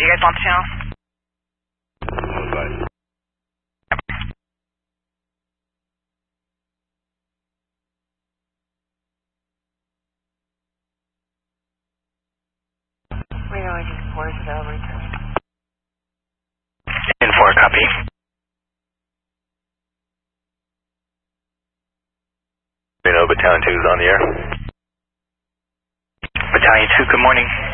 you guys want the channel? Bye. We know I just force it over to me. In 4, copy. We know Battalion 2 is on the air. Battalion 2, good morning.